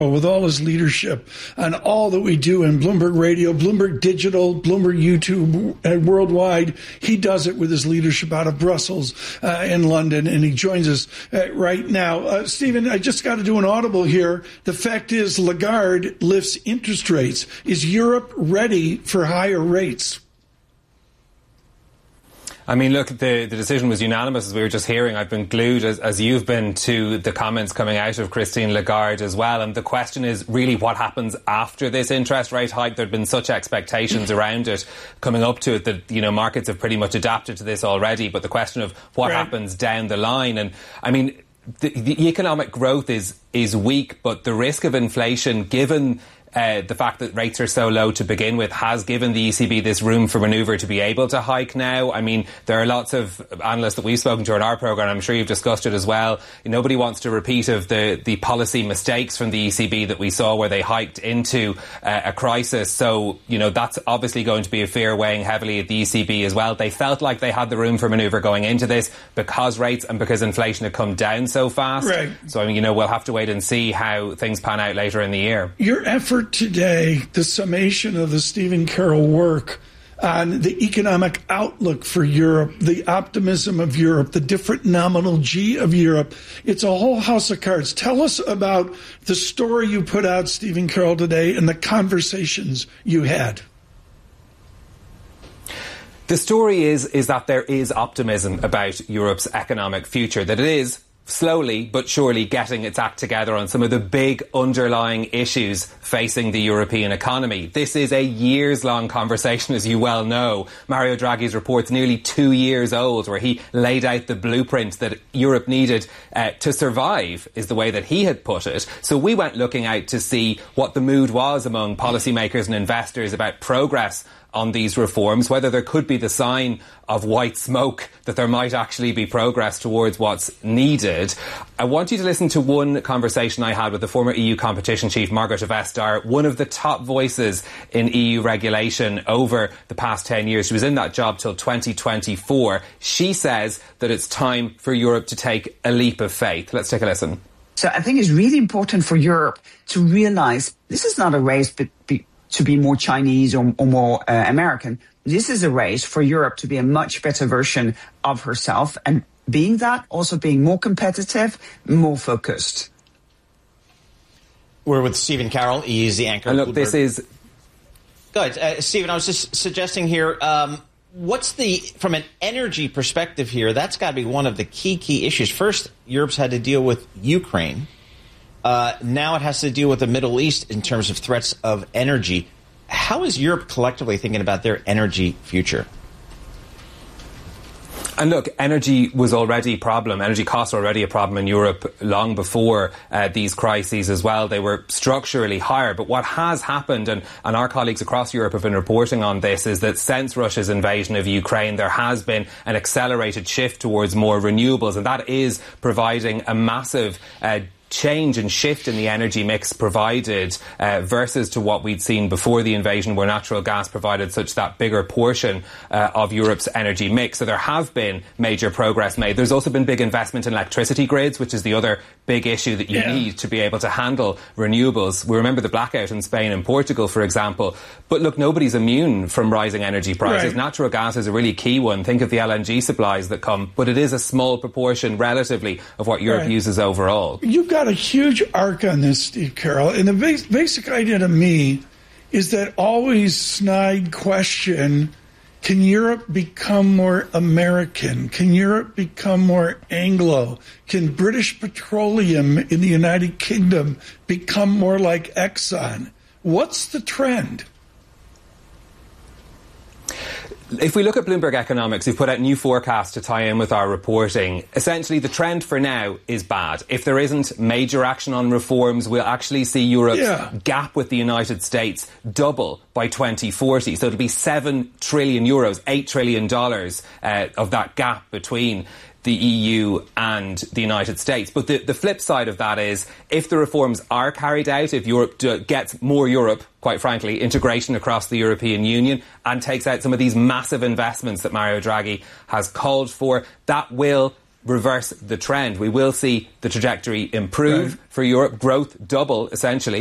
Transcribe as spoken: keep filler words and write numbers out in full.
with all his leadership and all that we do in Bloomberg Radio, Bloomberg Digital, Bloomberg YouTube, and worldwide. He does it with his leadership out of Brussels uh, in London, and he joins us uh, right now. Uh, Stephen, I just got to do an audible here. The fact is Lagarde lifts interest rates. Is Europe ready for higher rates? I mean, look, the, the decision was unanimous, as we were just hearing. I've been glued, as, as you've been, to the comments coming out of Christine Lagarde as well. And the question is really what happens after this interest rate hike. There have been such expectations around it coming up to it that, you know, markets have pretty much adapted to this already. But the question of what right. happens down the line. And, I mean, the, the economic growth is, is weak, but the risk of inflation, given Uh, the fact that rates are so low to begin with, has given the E C B this room for manoeuvre to be able to hike now. I mean, there are lots of analysts that we've spoken to in our programme, I'm sure you've discussed it as well. Nobody wants to repeat of the, the policy mistakes from the E C B that we saw where they hiked into uh, a crisis. So, you know, that's obviously going to be a fear weighing heavily at the E C B as well. They felt like they had the room for manoeuvre going into this because rates and because inflation had come down so fast. Right. So, I mean, you know, we'll have to wait and see how things pan out later in the year. Your effort today, the summation of the Stephen Carroll work on the economic outlook for Europe, the optimism of Europe, the different nominal G of Europe, it's a whole house of cards. Tell us about the story you put out, Stephen Carroll, today and the conversations you had. The story is, is that there is optimism about Europe's economic future, that it is slowly but surely getting its act together on some of the big underlying issues facing the European economy. This is a years-long conversation, as you well know. Mario Draghi's report's nearly two years old, where he laid out the blueprint that Europe needed uh, to survive, is the way that he had put it. So we went looking out to see what the mood was among policymakers and investors about progress on these reforms, whether there could be the sign of white smoke that there might actually be progress towards what's needed. I want you to listen to one conversation I had with the former E U competition chief, Margrethe Vestager, one of the top voices in E U regulation over the past ten years. She was in that job till twenty twenty-four. She says that it's time for Europe to take a leap of faith. Let's take a listen. So I think it's really important for Europe to realise this is not a race be- be- to be more Chinese or, or more uh, American. This is a race for Europe to be a much better version of herself, and being that, also being more competitive, more focused. We're with Stephen Carroll. He is the anchor. And look, this is... Go ahead. Uh, Stephen, I was just suggesting here, um, what's the, from an energy perspective here, that's got to be one of the key, key issues. First, Europe's had to deal with Ukraine. Uh, now it has to deal with the Middle East in terms of threats of energy. How is Europe collectively thinking about their energy future? And look, energy was already a problem. Energy costs were already a problem in Europe long before uh, these crises as well. They were structurally higher. But what has happened, and, and our colleagues across Europe have been reporting on this, is that since Russia's invasion of Ukraine, there has been an accelerated shift towards more renewables. And that is providing a massive uh, change and shift in the energy mix provided uh, versus to what we'd seen before the invasion, where natural gas provided such that bigger portion uh, of Europe's energy mix. So there have been major progress made. There's also been big investment in electricity grids, which is the other big issue that you yeah. need to be able to handle renewables. We remember the blackout in Spain and Portugal, for example. But look, nobody's immune from rising energy prices. Right. Natural gas is a really key one. Think of the L N G supplies that come, but it is a small proportion relatively of what Europe right. uses overall. You've got a huge arc on this, Steve Carroll, and the bas- basic idea to me is that always snide question: can Europe become more American? Can Europe become more Anglo? Can British Petroleum in the United Kingdom become more like Exxon? What's the trend? If we look at Bloomberg Economics, we've put out new forecasts to tie in with our reporting. Essentially, the trend for now is bad. If there isn't major action on reforms, we'll actually see Europe's yeah. gap with the United States double by twenty forty. So it'll be seven trillion euros, eight trillion dollars uh, of that gap between the E U and the United States. But the, the flip side of that is, if the reforms are carried out, if Europe do, gets more Europe, quite frankly, integration across the European Union, and takes out some of these massive investments that Mario Draghi has called for, that will reverse the trend. We will see the trajectory improve right. for Europe, growth double, essentially.